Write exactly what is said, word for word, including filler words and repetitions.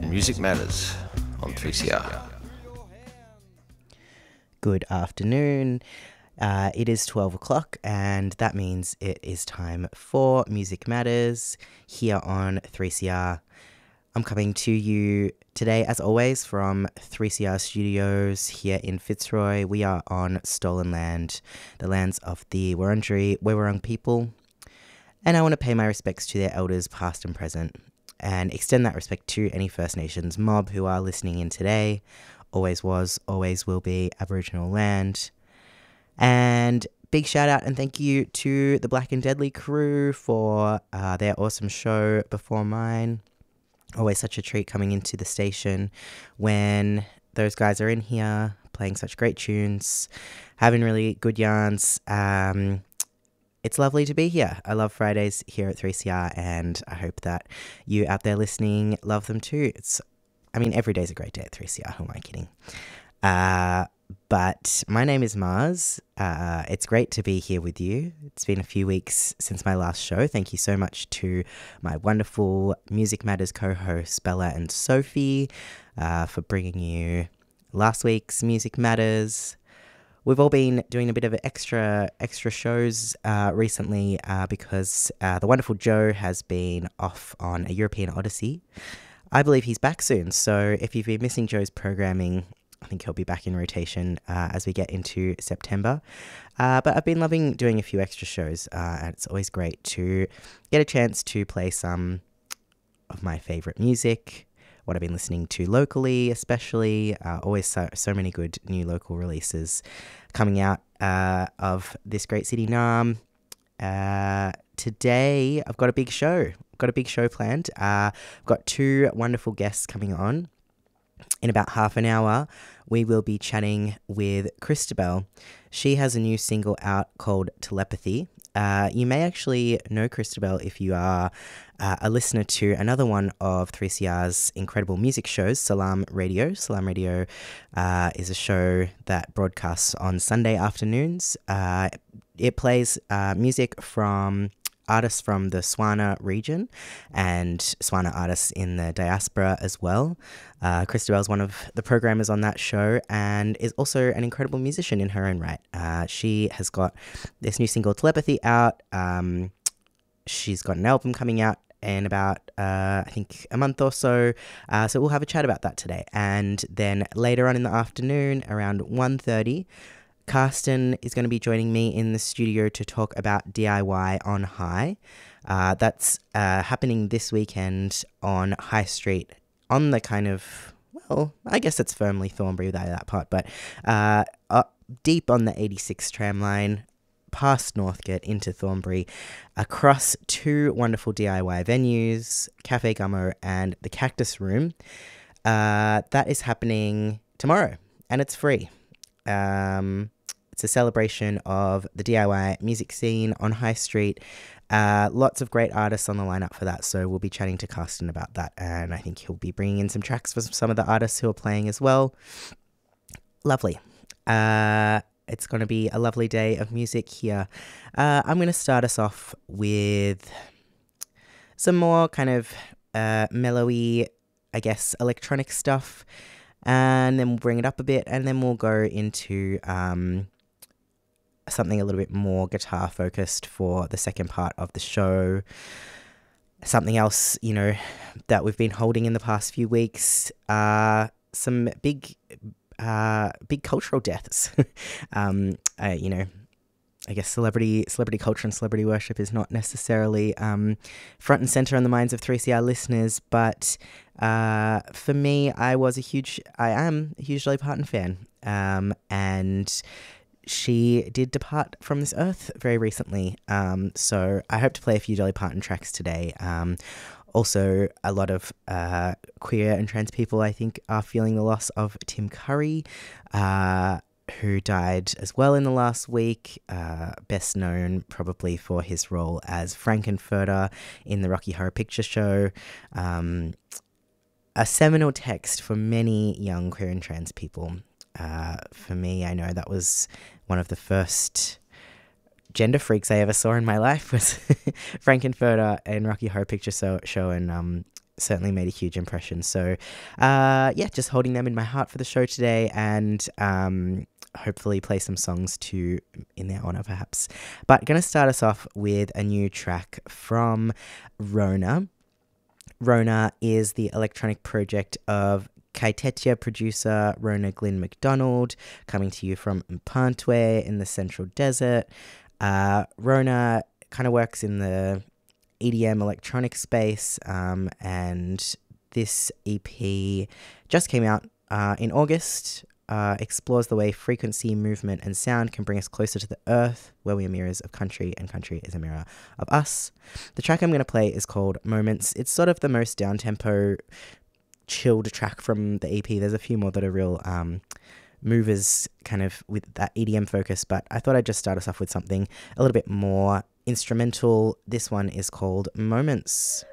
Music Matters on three C R. Good afternoon. Uh, it is twelve o'clock, and that means it is time for Music Matters here on three C R. I'm coming to you today, as always, from three C R Studios here in Fitzroy. We are on stolen land, the lands of the Wurundjeri Woi-wurrung people, and I want to pay my respects to their elders, past and present, and extend that respect to any First Nations mob who are listening in today. Always was, always will be Aboriginal land. And big shout out and thank you to the Black and Deadly crew for uh, their awesome show before mine. Always such a treat coming into the station when those guys are in here playing such great tunes, having really good yarns. Um, it's lovely to be here. I love Fridays here at three C R, and I hope that you out there listening love them too. It's, I mean, every day's a great day at three C R. Who am I kidding? Uh, but my name is Mars. Uh, it's great to be here with you. It's been a few weeks since my last show. Thank you so much to my wonderful Music Matters co-hosts Bella and Sophie uh, for bringing you last week's Music Matters. We've all been doing a bit of extra extra shows uh, recently uh, because uh, the wonderful Joe has been off on a European odyssey. I believe he's back soon, so if you've been missing Joe's programming, I think he'll be back in rotation uh, as we get into September. Uh, but I've been loving doing a few extra shows, uh, and it's always great to get a chance to play some of my favourite music, what I've been listening to locally especially. Uh, always so, so many good new local releases coming out uh, of this great city, Naarm. Uh, today, I've got a big show. I've got a big show planned. Uh, I've got two wonderful guests coming on. In about half an hour, we will be chatting with Christabel. She has a new single out called Telepathy. Uh, you may actually know Christabel if you are uh, a listener to another one of three C R's incredible music shows, Salam Radio. Salam Radio uh, is a show that broadcasts on Sunday afternoons. Uh, it plays uh, music from artists from the Swana region and Swana artists in the diaspora as well. Uh, Christabel is one of the programmers on that show and is also an incredible musician in her own right. Uh, she has got this new single Telepathy out. Um, she's got an album coming out in about, uh, I think, a month or so. Uh, so we'll have a chat about that today. And then later on in the afternoon, around one thirty, Karsten is going to be joining me in the studio to talk about D I Y on High. Uh, that's uh, happening this weekend on High Street on the kind of, well, I guess it's firmly Thornbury, that part, but uh, up deep on the eighty-six tram line, past Northgate into Thornbury, across two wonderful D I Y venues, Cafe Gummo and the Cactus Room. Uh, that is happening tomorrow, and it's free. Um... It's a celebration of the D I Y music scene on High Street. Uh, lots of great artists on the lineup for that, so we'll be chatting to Karsten about that, and I think he'll be bringing in some tracks for some of the artists who are playing as well. Lovely. Uh, it's going to be a lovely day of music here. Uh, I'm going to start us off with some more kind of uh, mellowy, I guess, electronic stuff, and then we'll bring it up a bit, and then we'll go into Um, something a little bit more guitar focused for the second part of the show. Something else, you know, that we've been holding in the past few weeks, uh, some big, uh, big cultural deaths. um, uh, you know, I guess celebrity, celebrity culture and celebrity worship is not necessarily um, front and center on the minds of three C R listeners, but uh, for me, I was a huge, I am a huge Dolly Parton fan, um, and she did depart from this earth very recently, um, so I hope to play a few Dolly Parton tracks today. Um, also, a lot of uh, queer and trans people, I think, are feeling the loss of Tim Curry, uh, who died as well in the last week, uh, best known probably for his role as Frankenfurter in the Rocky Horror Picture Show. Um, a seminal text for many young queer and trans people. Uh, for me, I know that was one of the first gender freaks I ever saw in my life was Frankenfurter and Rocky Horror Picture Show, show and um, certainly made a huge impression. So, uh, yeah, just holding them in my heart for the show today, and um, hopefully play some songs too in their honor, perhaps. But going to start us off with a new track from Rona. Rona is the electronic project of Kaitetia producer Rona Glyn McDonald, coming to you from Mpantwe in the Central Desert. Uh, Rona kind of works in the E D M electronic space, um, and this E P just came out uh, in August. Uh, explores the way frequency, movement, and sound can bring us closer to the earth, where we are mirrors of country, and country is a mirror of us. The track I'm going to play is called Moments. It's sort of the most down-tempo, chilled track from the E P. There's a few more that are real um, movers, kind of with that E D M focus, but I thought I'd just start us off with something a little bit more instrumental. This one is called Moments.